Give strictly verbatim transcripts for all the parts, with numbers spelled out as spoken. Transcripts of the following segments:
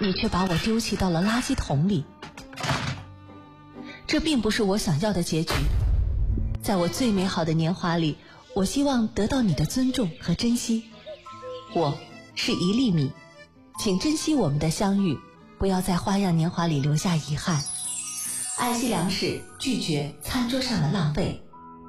你却把我丢弃到了垃圾桶里。这并不是我想要的结局。在我最美好的年华里，我希望得到你的尊重和珍惜。我是一粒米，请珍惜我们的相遇，不要在花样年华里留下遗憾。爱惜粮食，拒绝餐桌上的浪费。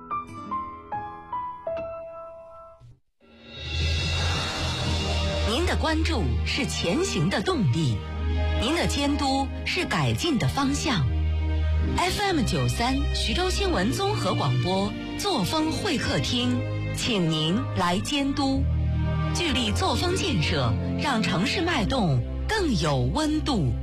您的关注是前行的动力，您的监督是改进的方向。F M 九三徐州新闻综合广播作风会客厅，请您来监督，聚力作风建设，让城市脉动更有温度。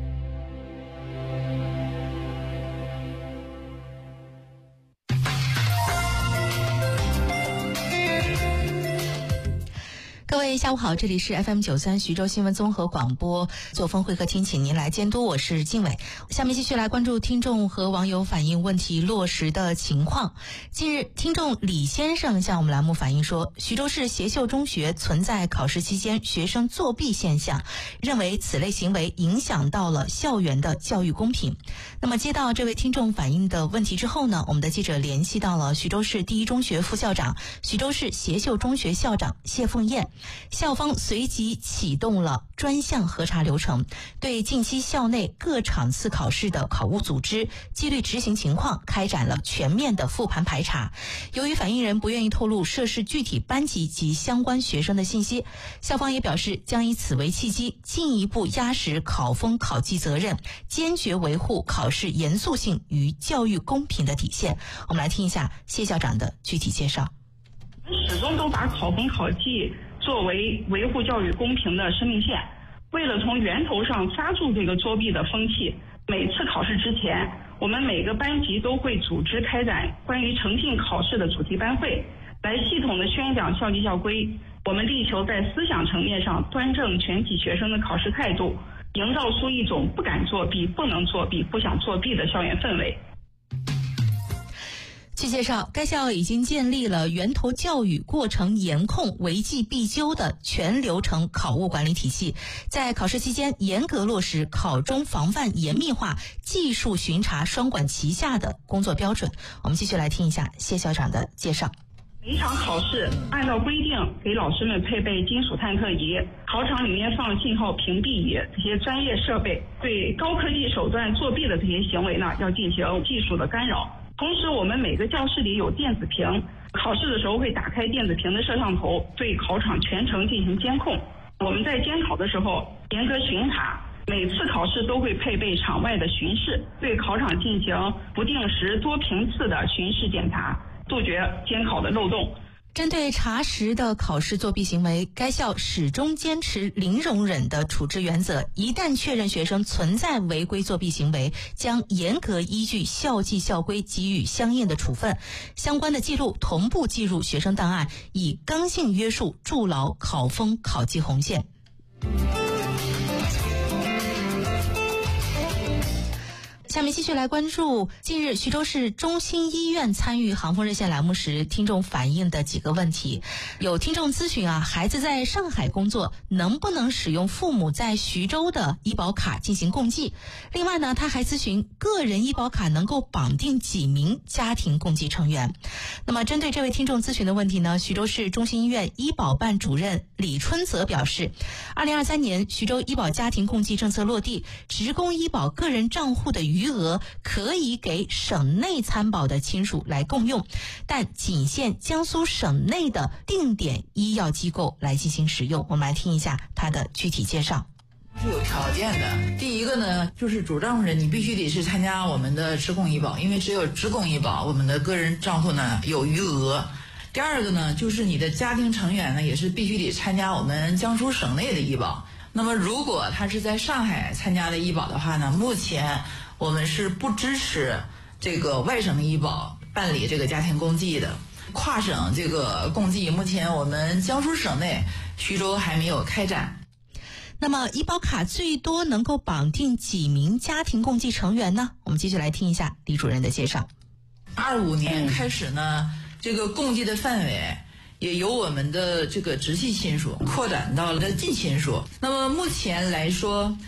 各位下午好，这里是 F M 九三徐州新闻综合广播作风会客厅，请您来监督，我是静伟。下面继续来关注听众和网友反映问题落实的情况。近日，听众李先生向我们栏目反映说，徐州市协秀中学存在考试期间学生作弊现象，认为此类行为影响到了校园的教育公平。那么接到这位听众反映的问题之后呢，我们的记者联系到了徐州市第一中学副校长、徐州市协秀中学校长谢凤燕。校方随即启动了专项核查流程，对近期校内各场次考试的考务组织、纪律执行情况开展了全面的复盘排查。由于反映人不愿意透露涉事具体班级及相关学生的信息，校方也表示将以此为契机，进一步压实考风考纪责任，坚决维护考试严肃性与教育公平的体现。我们来听一下谢校长的具体介绍。 始终都把考风考纪作为维护教育公平的生命线，为了从源头上抓住这个作弊的风气，每次考试之前，我们每个班级都会组织开展关于诚信考试的主题班会，来系统的宣讲校纪校规。我们力求在思想层面上端正全体学生的考试态度，营造出一种不敢作弊、不能作弊、不想作弊的校园氛围。 据介绍，该校已经建立了源头教育过程严控、违纪必究的全流程考务管理体系，在考试期间严格落实考中防范严密化、技术巡查双管齐下的工作标准。我们继续来听一下谢校长的介绍。 每场考试按照规定给老师们配备金属探测仪，考场里面放信号屏蔽仪，这些专业设备对高科技手段作弊的这些行为呢，要进行技术的干扰。同时，我们每个教室里有电子屏，考试的时候会打开电子屏的摄像头，对考场全程进行监控。我们在监考的时候严格巡查，每次考试都会配备场外的巡视，对考场进行不定时多频次的巡视检查，杜绝监考的漏洞。 针对查实的考试作弊行为，该校始终坚持零容忍的处置原则，一旦确认学生存在违规作弊行为，将严格依据校纪校规给予相应的处分，相关的记录同步记入学生档案，以刚性约束筑牢考风考纪红线。下面继续来关注近日徐州市中心医院参与航风热线栏目时听众反映的几个问题。有听众咨询啊，孩子在上海工作能不能使用父母在徐州的医保卡进行共计？另外呢，他还咨询个人医保卡能够绑定几名家庭共计成员。那么针对这位听众咨询的问题呢，徐州市中心医院医保办主任李春泽表示，二零二三年徐州医保家庭共计政策落地，职工医保个人账户的余额可以给省内参保的亲属来共用，但仅限江苏省内的定点医药机构来进行使用。我们来听一下他的具体介绍。 是有条件的。第一个呢，就是主账户人你必须得是参加我们的职工医保，因为只有职工医保，我们的个人账户呢有余额。第二个呢，就是你的家庭成员呢也是必须得参加我们江苏省内的医保。那么如果他是在上海参加的医保的话呢，目前我们是不支持这个外省医保办理这个家庭共计的。跨省这个共计，目前我们江苏省内徐州还没有开展。 那么医保卡最多能够绑定几名家庭共计成员呢？我们继续来听一下李主任的介绍。 二五年开始呢，这个共计的范围也由我们的这个直系亲属扩展到了近亲属。那么目前来说，